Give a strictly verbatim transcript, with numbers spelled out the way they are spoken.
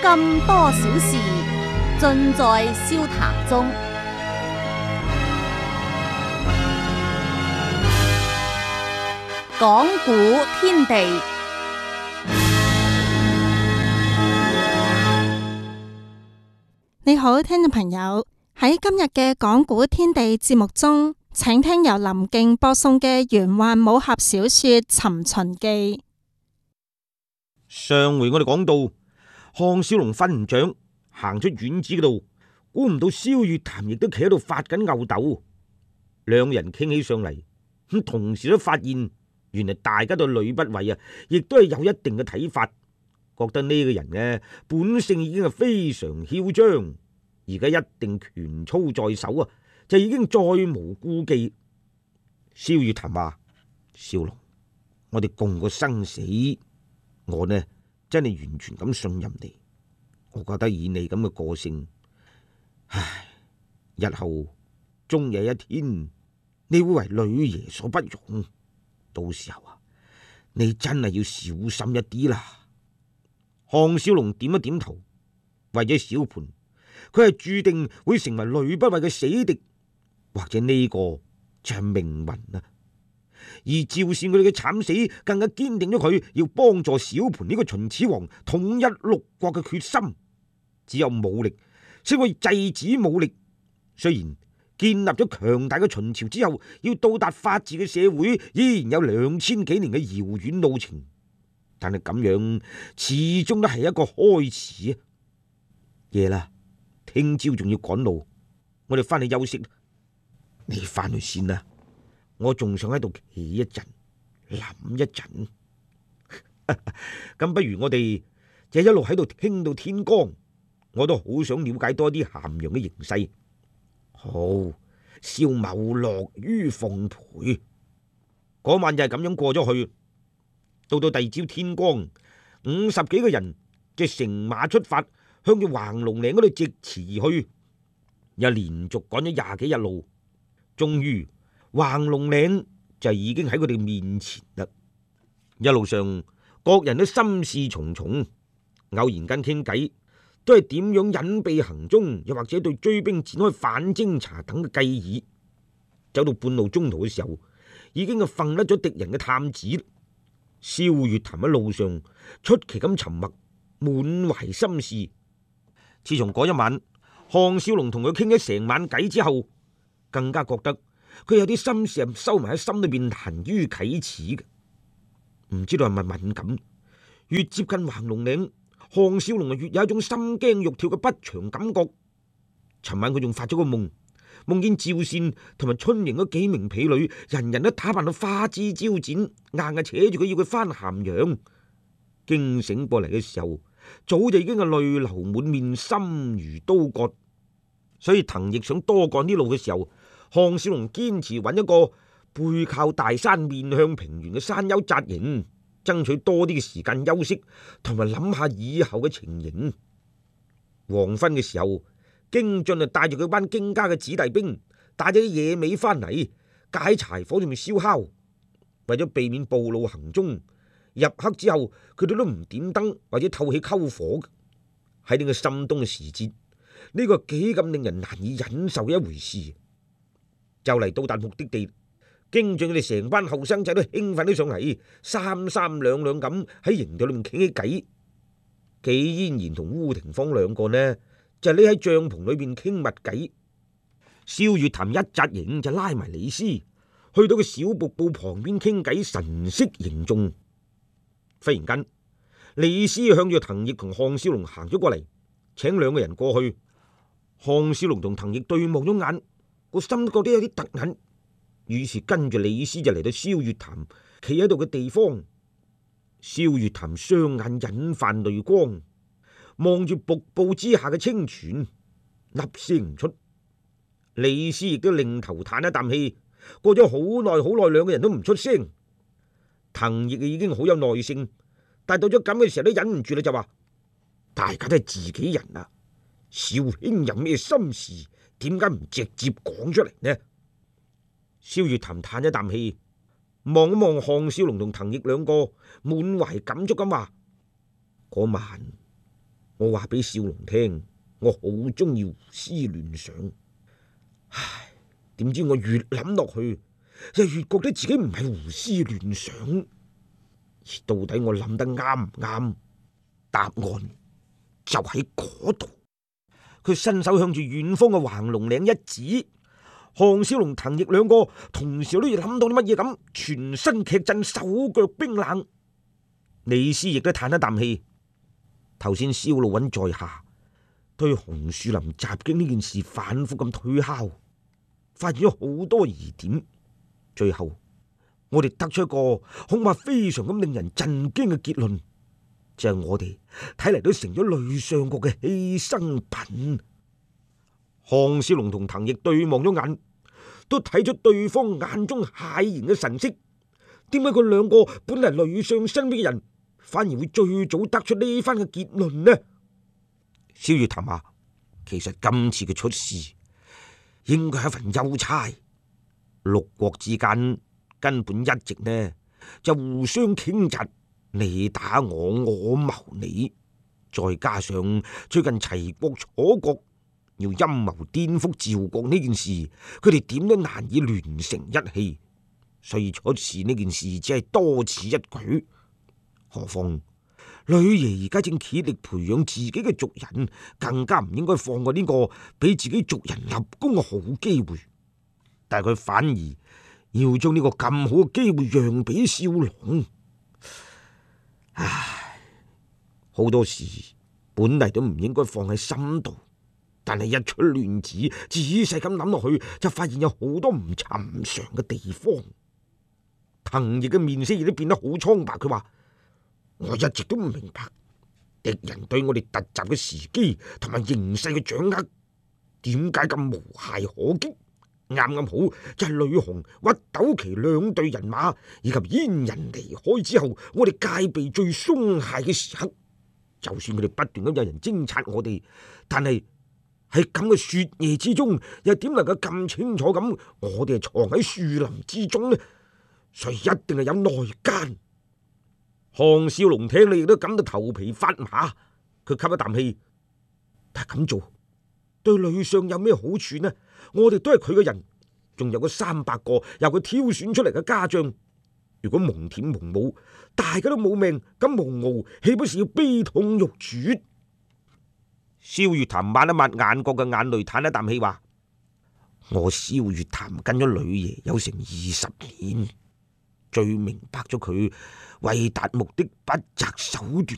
咁多小事，盡在笑談中。講古天地， 你好，聽眾朋友，喺今日嘅講古天地節目中，請聽由林敬播送嘅玄幻武俠小說《尋秦記》。 上回我哋講到項少龍瞓唔着，行出院子嗰度，估唔到蕭月潭亦都企喺度發緊吽哣，兩人傾起上嚟，咁同時都發現原來大家對呂不韋啊，亦都係有一定嘅睇法，覺得呢個人呢本性已經係非常囂張，而家一定權操在手啊，就已經再無顧忌。蕭月潭話：少龍，我哋共個生死，我呢真係完全咁信任你。我覺得以你咁嘅個性，唉，日後終有一天你會為呂爺所不容，到時候啊，你真係要小心一啲啦。項少龍點一點頭，為咗小盤，佢係注定會成為呂不韋嘅死敵，或者呢個就係命運啊。而趙善佢哋嘅慘死，更加堅定咗佢要幫助小盤呢個秦始皇統一六國嘅決心。只有武力先可以制止武力。雖然建立咗強大嘅秦朝之後，要到達法治嘅社會，依然有兩千幾年嘅遙遠路程，但係咁樣始終都係一個開始啊！夜啦，聽朝仲要趕路，我哋翻去休息。你翻去先啦，我仲想喺度企一陣，諗一陣。咁不如我哋就一路喺度傾到天光，我都好想了解多啲咸陽嘅形勢。好，蕭某樂於奉陪。嗰晚就係咁樣過咗去。到到第二朝天光，五十幾個人就乘馬出發，向住橫龍嶺嗰度直馳而去，又連續趕咗廿幾日路，終於橫龍嶺就已經喺佢哋面前啦。一路上，各人都心事重重，偶然間傾偈，都係點樣隱蔽行蹤，又或者對追兵展開反偵查等嘅計議。走到半路中途嘅時候，已經係瞓甩咗敵人嘅探子。蕭月潭喺路上出奇咁沉默，滿懷心事。自從嗰一晚項少龍同佢傾咗成晚偈之後，更加覺得佢有啲心事係收埋喺心裏邊，難於啟齒嘅。唔知道係咪敏感，越接近橫龍嶺，項少龍越有一種心驚肉跳嘅不祥感覺。尋晚佢仲發咗個夢，夢見趙善同埋春營嗰幾名婢女，人人都打扮到花枝招展，硬係扯住佢要佢翻咸陽。驚醒過嚟嘅時候，早就已經係淚流滿面，心如刀割。所以滕奕想多趕啲路嘅時候，項少龍堅持揾一個背靠大山面向平原嘅山丘紮營，爭取多啲嘅時間休息，同埋諗下以後嘅情形。黃昏嘅時候，京俊就帶住佢班京家嘅子弟兵，帶咗啲野味翻嚟，解柴火上面燒烤。為咗避免暴露行蹤，入黑之後佢哋都唔點燈或者透氣篝火。喺呢個深冬嘅時節，呢個幾咁令人難以忍受嘅一回事。就嚟到達目的地，京俊佢哋成班後生仔都興奮咗上嚟，三三兩兩咁喺營地裏面傾起偈。紀嫣然同烏廷芳兩個呢，就匿喺帳篷裏邊傾密偈。蕭月潭一紮營就拉埋李斯，去到個小瀑布旁邊傾偈，神色凝重。忽然間，李斯向住滕奕同項少龍行咗過嚟，請兩個人過去。項少龍同滕奕對望咗眼，個心覺得有啲突眼，於是跟住李斯就嚟到蕭月潭企喺度嘅地方。蕭月潭雙眼隱泛淚光，望住瀑布之下嘅清泉，粒聲唔出。李斯亦都擰頭嘆一啖氣，過咗好耐好耐，兩個人都唔出聲。滕奕已經好有耐性，但到咗咁嘅時候都忍唔住啦，就話：大家都係自己人啊，少卿有咩心事，點解唔直接講出嚟呢？蕭月潭嘆一啖氣，望一望項少龍同滕奕兩個，滿懷感觸咁話：嗰晚我話俾少龍聽，我好中意胡思亂想。唉，點知我越諗落去，就越覺得自己唔係胡思亂想，而到底我諗得啱唔啱？答案就喺嗰度。佢伸手向住遠方嘅橫龍嶺一指，項少龍、滕毅兩個同時都要諗到啲乜嘢咁，全身劇震，手腳冰冷。李斯亦都嘆一啖氣。頭先蕭路穩在下，對紅樹林襲擊呢件事反覆咁推敲，發現咗好多疑點。最後我哋得出一個恐怕非常咁令人震驚嘅結論，就係我哋睇嚟都成咗呂相國嘅犧牲品。項少龍同滕毅對望咗眼，都睇出對方眼中駭然嘅神色。點解佢兩個本嚟呂相身邊嘅人，反而會最早得出呢番嘅結論呢？蕭月潭話：其實今次嘅出事應該係一份優差，六國之間根本一直呢就互相傾軋，你打我，我謀你，再加上最近齊國楚國要陰謀顛覆趙國呢件事，佢哋點都難以聯成一氣，所以出事呢件事只係多此一舉。何況呂爺而家正竭力培養自己嘅族人，更加唔應該放過呢個俾自己族人立功嘅好機會。但係佢反而要將呢個咁好嘅機會讓俾少龍。唉，好多事本嚟都唔應該放喺心度，但係一出亂子，仔細咁諗落去，就發現有好多唔尋常嘅地方。滕毅嘅面色亦都變得好蒼白，佢話：我一直都唔明白敵人對我哋突襲嘅時機同埋形勢嘅掌握，點解咁無懈可擊？啱啱好就係呂紅、屈斗旗兩隊人馬以及燕人離開之後，我哋戒備最鬆懈嘅時刻。就算佢哋不斷咁有人偵察我哋，但係喺咁嘅雪夜之中，又點能夠咁清楚咁我哋係藏喺樹林之中呢？所以一定係有內奸。項少龍聽你亦都感到頭皮發麻，佢吸一啖氣，但係咁做對呂相有咩好處呢？我哋都係佢嘅人，仲有嗰三百個由佢挑選出嚟嘅家將，如果蒙恬蒙武，大家都冇命，咁蒙骜豈不是要悲痛欲絕？蕭月潭抹一抹眼角嘅眼淚，嘆一啖氣話：我蕭月潭跟咗呂爺有成二十年，最明白咗佢為達目的不擇手段